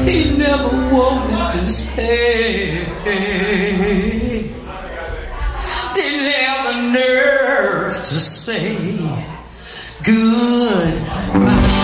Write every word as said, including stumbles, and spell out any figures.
He never wanted to stay. Didn't have the nerve to say goodbye.